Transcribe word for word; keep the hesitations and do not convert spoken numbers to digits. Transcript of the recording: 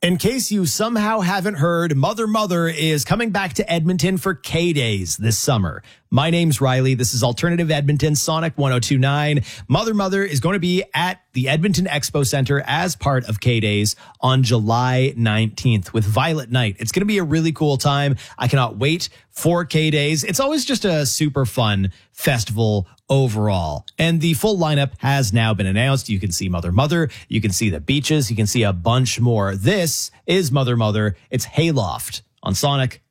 In case you somehow haven't heard, Mother Mother is coming back to Edmonton for K-Days this summer. My name's Riley. This is Alternative Edmonton, Sonic one oh two point nine. Mother Mother is going to be at the Edmonton Expo Center as part of K-Days on July nineteenth with Violet Night. It's going to be a really cool time. I cannot wait for K-Days. It's always just a super fun festival overall. And the full lineup has now been announced. You can see Mother Mother. You can see the beaches. You can see a bunch more. This is Mother Mother. It's Hayloft on Sonic